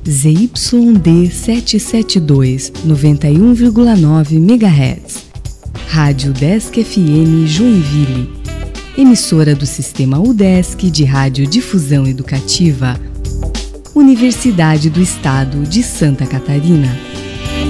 ZYD 772, 91,9 MHz. Rádio Udesc FM Joinville. Emissora do Sistema Udesc de Radiodifusão Educativa. Universidade do Estado de Santa Catarina.